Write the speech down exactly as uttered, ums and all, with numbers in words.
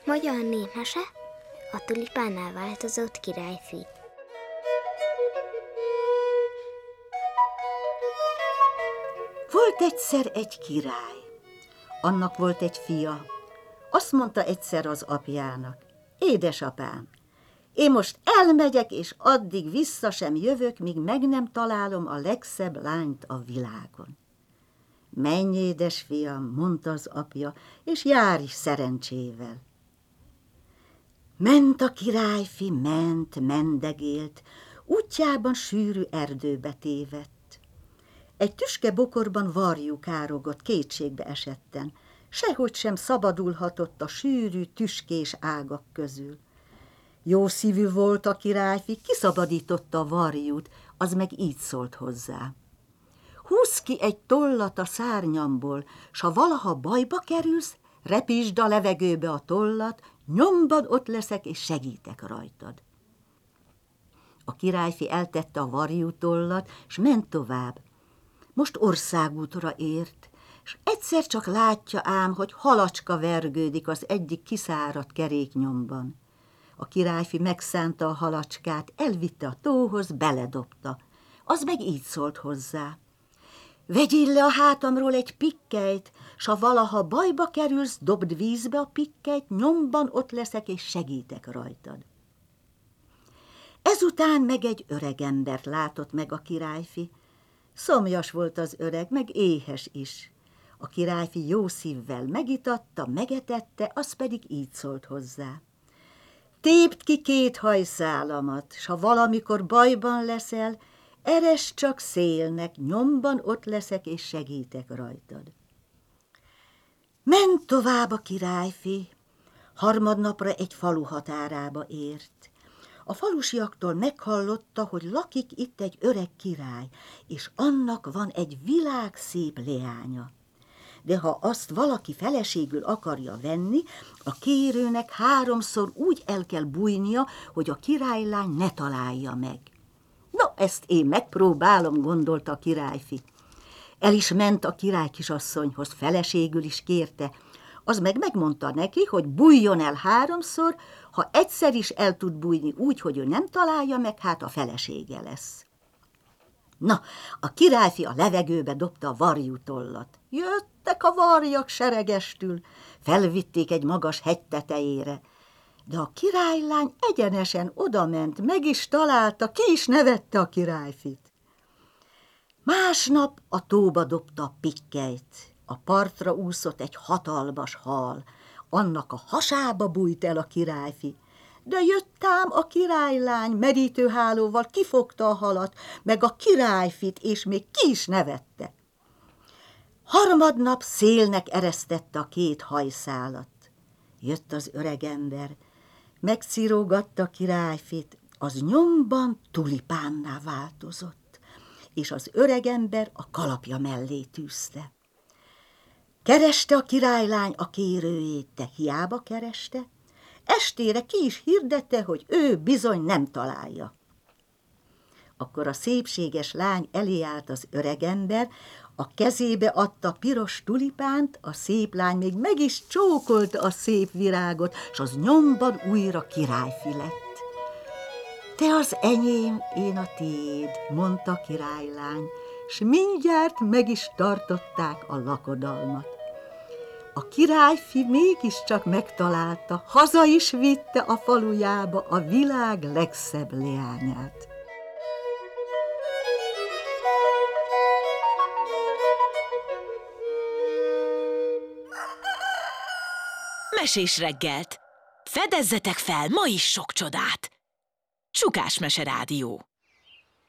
Magyar népmese, a tulipánnál változott királyfi. Volt egyszer egy király. Annak volt egy fia. Azt mondta egyszer az apjának: édesapám, én most elmegyek, és addig vissza sem jövök, míg meg nem találom a legszebb lányt a világon. Menj, édes fiam, mondta az apja, és járj szerencsével. Ment a királyfi, ment, mendegélt, útjában sűrű erdőbe tévedt. Egy tüske bokorban varjú károgott, kétségbe esetten, sehogy sem szabadulhatott a sűrű, tüskés ágak közül. Jó szívű volt a királyfi, kiszabadította a varjút, az meg így szólt hozzá: húzz ki egy tollat a szárnyamból, s ha valaha bajba kerülsz, repítsd a levegőbe a tollat, nyomban ott leszek, és segítek rajtad. A királyfi eltette a varjútollat, s ment tovább. Most országútra ért, s egyszer csak látja ám, hogy halacska vergődik az egyik kiszáradt keréknyomban. A királyfi megszánta a halacskát, elvitte a tóhoz, beledobta. Az meg így szólt hozzá: vegyél le a hátamról egy pikkelyt, s ha valaha bajba kerülsz, dobd vízbe a pikkelyt, nyomban ott leszek, és segítek rajtad. Ezután meg egy öregembert látott meg a királyfi. Szomjas volt az öreg, meg éhes is. A királyfi jó szívvel megitatta, megetette, az pedig így szólt hozzá: tépd ki két hajszálamat, s ha valamikor bajban leszel, eresd csak szélnek, nyomban ott leszek, és segítek rajtad. Ment tovább a királyfi, harmadnapra egy falu határába ért. A falusiaktól meghallotta, hogy lakik itt egy öreg király, és annak van egy világszép leánya. De ha azt valaki feleségül akarja venni, a kérőnek háromszor úgy el kell bújnia, hogy a királylány ne találja meg. No, ezt én megpróbálom, gondolta a királyfi. El is ment a király kisasszonyhoz, feleségül is kérte. Az meg megmondta neki, hogy bújjon el háromszor, ha egyszer is el tud bújni úgy, hogy ő nem találja meg, hát a felesége lesz. Na, a királyfi a levegőbe dobta a varjútollat. Jöttek a varjak seregestül, felvitték egy magas hegy tetejére. De a királylány egyenesen odament, meg is találta, ki is nevette a királyfit. Másnap a tóba dobta a pikkelyt, a partra úszott egy hatalmas hal, annak a hasába bújt el a királyfi, de jött ám a királylány, merítőhálóval kifogta a halat, meg a királyfit, és még ki is nevette. Harmadnap szélnek eresztette a két hajszálat. Jött az öregember, megcirógatta a királyfit, az nyomban tulipánná változott, és az öregember a kalapja mellé tűzte. Kereste a királylány a kérőjét, de hiába kereste, estére ki is hirdette, hogy ő bizony nem találja. Akkor a szépséges lány elé állt az öregember, a kezébe adta piros tulipánt, a szép lány még meg is csókolta a szép virágot, s az nyomban újra királyfi lett. Te az enyém, én a tiéd, mondta a királylány, s mindjárt meg is tartották a lakodalmat. A királyfi mégiscsak megtalálta, haza is vitte a falujába a világ legszebb leányát. Mesés reggelt! Fedezzetek fel ma is sok csodát! Csukás Mese Rádió.